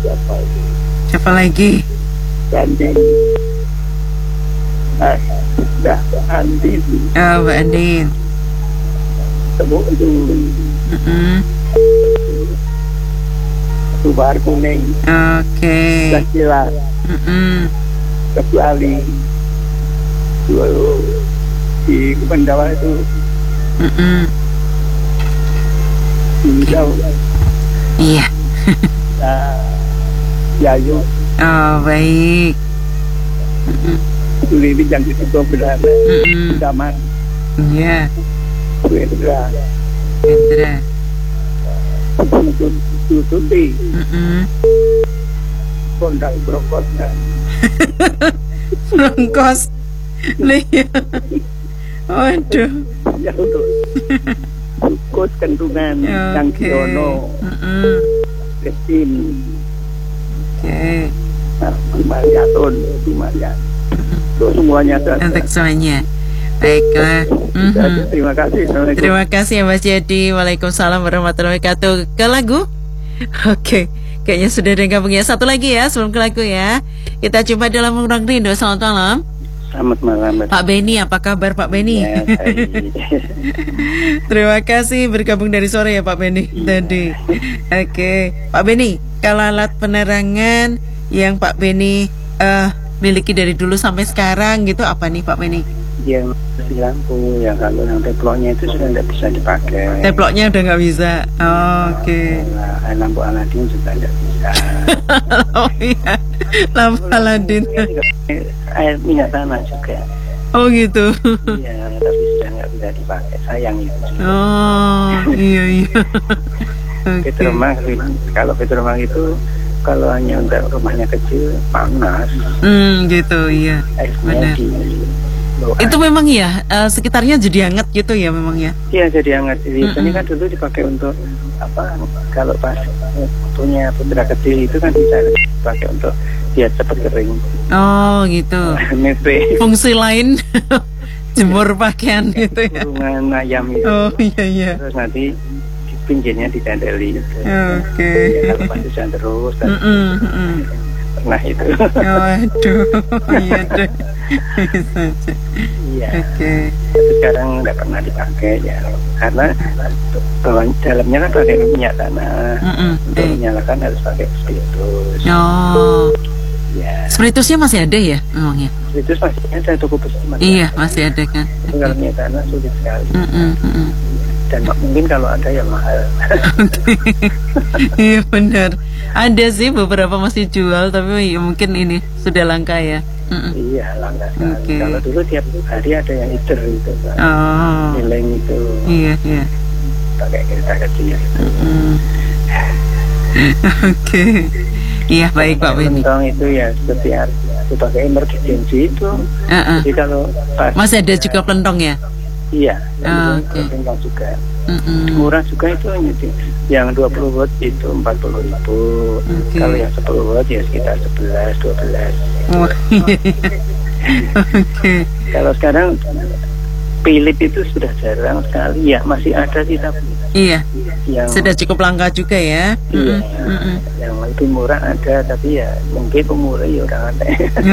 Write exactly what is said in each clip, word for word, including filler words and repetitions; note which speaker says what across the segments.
Speaker 1: siapa itu?
Speaker 2: Siapa lagi?
Speaker 1: Andin. Ah, Mbak Andin.
Speaker 2: Oh, Mbak Andin.
Speaker 1: Temu itu.
Speaker 2: Mm-mm.
Speaker 1: Subar kuning.
Speaker 2: Oke.
Speaker 1: Kecila.
Speaker 2: Mm-mm.
Speaker 1: Kecuali dulu di Pendawa itu.
Speaker 2: Mm-mm.
Speaker 1: Hijau.
Speaker 2: Iya.
Speaker 1: Nah, Yayu.
Speaker 2: Oh, baik. Mm-mm.
Speaker 1: Lili yang itu benar.
Speaker 2: Mm-mm.
Speaker 1: Zaman.
Speaker 2: Iya.
Speaker 1: Wendra.
Speaker 2: Hendra.
Speaker 1: Tututi.
Speaker 2: Mm-mm.
Speaker 1: Kondang brokotnya.
Speaker 2: Rongkos. Iya. Waduh.
Speaker 1: Ya untuk Sukut Kendungan. Yang
Speaker 2: Oke.
Speaker 1: Kiono.
Speaker 2: Mm-mm.
Speaker 1: Kristin.
Speaker 2: Oke.
Speaker 1: Nah, Mariatun. Mariat. Untuk semuanya.
Speaker 2: Untuk semuanya. Baiklah. Mhm.
Speaker 1: Terima kasih. Assalamualaikum.
Speaker 2: Terima kasih ya Mas Jadi. Waalaikumsalam warahmatullahi wabarakatuh. Ke lagu? Oke. Kayaknya sudah ada yang gabung ya. Satu lagi ya sebelum ke lagu ya. Kita jumpa dalam Ruang Rindu. Selamat malam.
Speaker 1: Selamat malam.
Speaker 2: Pak Beni, apa kabar Pak Beni?
Speaker 1: Ya,
Speaker 2: Terima kasih bergabung dari sore ya Pak Beni tadi. Oke, Pak Beni, kalau alat penerangan yang Pak Beni eh, miliki dari dulu sampai sekarang gitu apa nih Pak Beni?
Speaker 1: yang di lampu, yang kalau yang teploknya itu sudah tidak bisa dipakai.
Speaker 2: Teploknya udah nggak bisa. Oh, oke. Okay.
Speaker 1: Nah, lampu Aladin juga tidak bisa.
Speaker 2: Oh iya, lampu Aladin.
Speaker 1: Air minyak tanah juga.
Speaker 2: Oh gitu.
Speaker 1: Iya, tapi sudah nggak bisa dipakai. Sayang itu.
Speaker 2: Oh iya iya. Okay.
Speaker 1: Petromang, kalau Petromang itu kalau hanya untuk rumahnya kecil panas.
Speaker 2: Hmm gitu iya.
Speaker 1: Airnya di
Speaker 2: itu memang ya uh, sekitarnya jadi hangat gitu ya memang ya.
Speaker 1: Iya jadi hangat. Jadi
Speaker 2: mm-hmm.
Speaker 1: ini kan dulu dipakai untuk apa? Kalau pas punya putra kecil itu kan bisa dipakai untuk biar cepat kering.
Speaker 2: Oh gitu. Fungsi lain jemur pakaian gitu ya.
Speaker 1: Kurungan ayam itu.
Speaker 2: Oh iya iya.
Speaker 1: Terus nanti pinggirnya ditandeli. Gitu.
Speaker 2: Oke. Okay.
Speaker 1: Ya, kalau pas hujan terus. Dan
Speaker 2: mm-mm, mm-mm.
Speaker 1: Pernah itu.
Speaker 2: Waduh, iya deh.
Speaker 1: Iya.
Speaker 2: Oke. Okay.
Speaker 1: Tapi sekarang nggak pernah dipakai ya, karena bawah dalamnya kan pakai minyak tanah. Mm-mm. Untuk eh. menyalakan harus pakai spiritus.
Speaker 2: Oh.
Speaker 1: Ya.
Speaker 2: Spiritusnya masih ada ya, memangnya?
Speaker 1: Spiritus masih ada, toko besar.
Speaker 2: Iya, masih ada kan.
Speaker 1: Tapi kalau minyak tanah sulit sekali.
Speaker 2: Mm-mm, mm-mm.
Speaker 1: Dan mungkin kalau ada ya mahal.
Speaker 2: Iya benar. Ada sih beberapa masih jual, tapi ya mungkin ini sudah langka ya. Mm-mm.
Speaker 1: Iya langka sekali. Okay. Kalau dulu tiap hari ada yang hider gitu kan.
Speaker 2: Oh.
Speaker 1: Nileng itu.
Speaker 2: Iya iya.
Speaker 1: Pakai kereta kecil.
Speaker 2: Oke. Okay. Iya baik Pak Beni.
Speaker 1: Pentong itu ya setiap dipakai emergency itu.
Speaker 2: Uh-uh.
Speaker 1: Jadi kalau pas
Speaker 2: masih ada juga pelentong ya.
Speaker 1: Iya,
Speaker 2: oh, oke.
Speaker 1: Okay. juga.
Speaker 2: Mm-mm.
Speaker 1: Murah juga itu yang dua puluh watt itu empat puluh ribu. Okay. Kalau yang sepuluh watt ya sekitar sebelas dua belas.
Speaker 2: Oh, okay.
Speaker 1: Kalau sekarang Philip itu sudah jarang sekali ya, masih ada sih tapi.
Speaker 2: Iya. Yang sudah cukup langka juga ya.
Speaker 1: Iya. Mm-mm. Yang lebih murah ada tapi ya mungkin pemurah ya orang ada.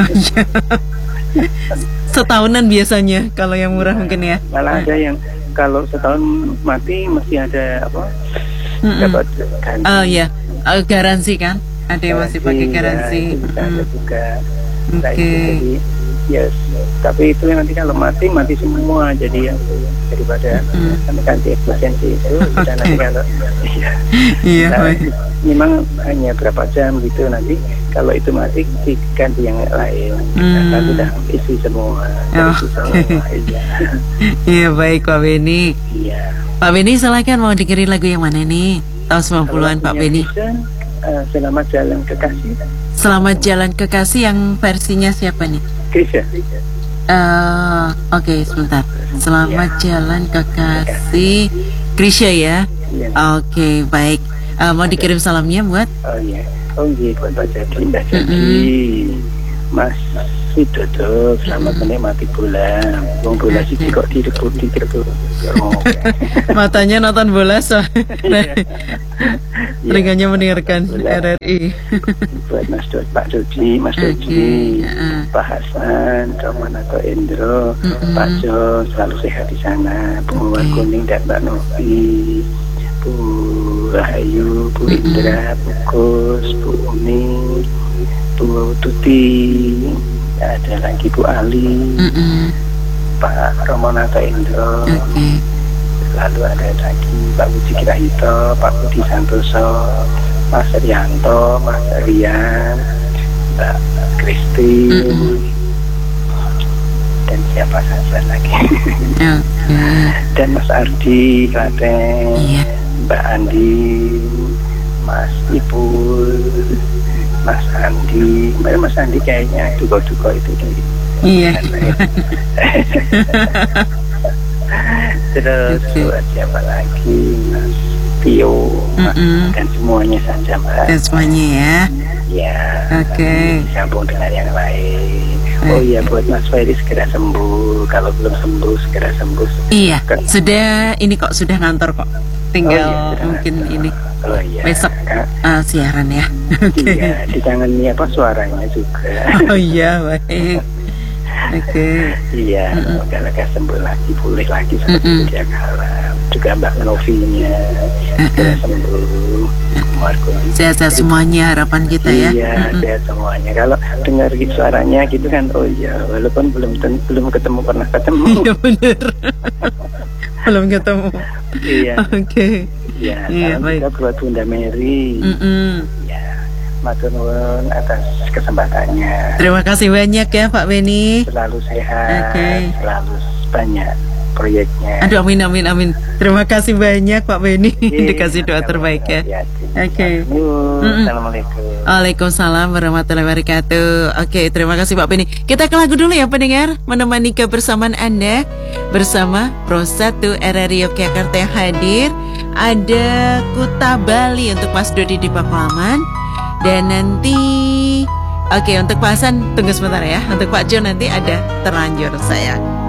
Speaker 2: Setahunan biasanya kalau yang murah nah, mungkin ya.
Speaker 1: Malah ada yang kalau setahun mati masih ada apa?
Speaker 2: Mm-mm.
Speaker 1: Dapat garansi.
Speaker 2: Oh iya, uh, garansi kan? Ada yang masih pakai garansi.
Speaker 1: Ya, itu ada juga.
Speaker 2: Oke. Okay.
Speaker 1: Jadi yes, tapi itu nanti kalau mati mati semua jadi yang daripada mm. ganti efisiensi itu dan nanti kalau iya.
Speaker 2: Iya.
Speaker 1: Nah, memang hanya berapa jam gitu nanti. Kalau itu mati diganti yang lain, hmm. Nah, sudah isi semua.
Speaker 2: Oh, okay. Iya. Iya baik Pak Beni.
Speaker 1: Iya.
Speaker 2: Pak Beni silakan mau dengerin lagu yang mana nih? Tahun sembilan puluhan Pak Beni.
Speaker 1: Uh, Selamat Jalan Kekasih.
Speaker 2: Selamat Jalan Kekasih yang versinya siapa nih?
Speaker 1: Krisya.
Speaker 2: Uh, Oke okay, sebentar. Selamat ya. Jalan Kekasih Krisya ya. ya. Oke okay, baik. Uh, mau dikirim salamnya buat?
Speaker 1: Oh iya. Oh iya, buat Pak Jadi, Mbak Jadi, Mas Widodo, selamat menikmati bola. Wong bola sih kok direbut direbut.
Speaker 2: Matanya nonton bola so. telinganya mendengarkan R R I.
Speaker 1: Buat Mas Dodi, Pak Dodi, Mas
Speaker 2: Oke,
Speaker 1: Dodi,
Speaker 2: uh.
Speaker 1: Pak Hasan, Roman atau Indro,
Speaker 2: Mm-mm.
Speaker 1: Pak Jo selalu sehat di sana, Bu
Speaker 2: Oke.
Speaker 1: Mawar Kuning dan Mbak Novi, Bu Rahayu, Bu Indra, Bu Gus, Bu Umi, Bu Tuti, ada lagi Bu Ali,
Speaker 2: Mm-mm.
Speaker 1: Pak Roman atau Indro.
Speaker 2: Oke.
Speaker 1: Lalu ada lagi Pak Budi Kirahito, Pak Budi Santoso, Mas Rianto, Mas Rian, Mbak Christine,
Speaker 2: Mm-mm.
Speaker 1: dan siapa saja lagi.
Speaker 2: Oke.
Speaker 1: Dan Mas Ardi, Klaten,
Speaker 2: Iya.
Speaker 1: Mbak Andi, Mas Ipul, Mas Andi, Mas Andi kayaknya duko-duko itu di.
Speaker 2: Iya.
Speaker 1: Terus
Speaker 2: Oke.
Speaker 1: buat siapa lagi, Mas Tio,
Speaker 2: Mm-mm.
Speaker 1: dan semuanya saja Mbak.
Speaker 2: Dan semuanya ya.
Speaker 1: Ya.
Speaker 2: Oke.
Speaker 1: Sambung dengan yang lain. Oh iya, buat Mas Ferry segera sembuh. Kalau belum sembuh segera sembuh.
Speaker 2: Iya,
Speaker 1: Kan-
Speaker 2: sudah ini kok sudah ngantor kok. Tinggal
Speaker 1: Oh, iya, sudah
Speaker 2: mungkin
Speaker 1: ngantor.
Speaker 2: ini
Speaker 1: Oh iya.
Speaker 2: besok
Speaker 1: Kak.
Speaker 2: uh, siaran ya. Oke.
Speaker 1: Iya, ditangani apa suaranya juga.
Speaker 2: Oh iya, baik. Oke.
Speaker 1: Iya,
Speaker 2: Mm-mm.
Speaker 1: semoga lekas sembuh lagi, pulih lagi seperti
Speaker 2: Mm-mm.
Speaker 1: dia kala. Juga Mbak Novinya segera sembuh. Marco.
Speaker 2: Sehat-sehat semuanya harapan kita ya.
Speaker 1: Iya,
Speaker 2: Mm-mm.
Speaker 1: sehat semuanya. Kalau dengar gitu suaranya gitu kan, oh iya, walaupun belum ten- belum ketemu pernah ketemu.
Speaker 2: Iya benar. Belum ketemu.
Speaker 1: Iya,
Speaker 2: Oke.
Speaker 1: iya.
Speaker 2: Iya,
Speaker 1: Salam
Speaker 2: baik.
Speaker 1: juga buat Bunda Mary.
Speaker 2: Mm-mm.
Speaker 1: Ya, matur nuwun atas kesempatannya.
Speaker 2: Terima kasih banyak ya Pak Beni.
Speaker 1: Selalu sehat,
Speaker 2: Oke.
Speaker 1: selalu banyak proyeknya.
Speaker 2: Aduh amin amin amin. Terima kasih banyak Pak Beni.
Speaker 1: Iya,
Speaker 2: Dikasih doa terbaik ya. Oke.
Speaker 1: Yuk,
Speaker 2: Mm-mm.
Speaker 1: Assalamualaikum.
Speaker 2: Waalaikumsalam warahmatullahi wabarakatuh. Oke, terima kasih Pak Beni. Kita ke lagu dulu ya pendengar, menemani kebersamaan Anda bersama Pro satu R R I Yogyakarta yang hadir. Ada Kuta Bali untuk Mas Dodi di Pakualaman. Dan nanti oke, untuk Pak Hasan tunggu sebentar ya. Untuk Pak Jo nanti ada Terlanjur Sayang.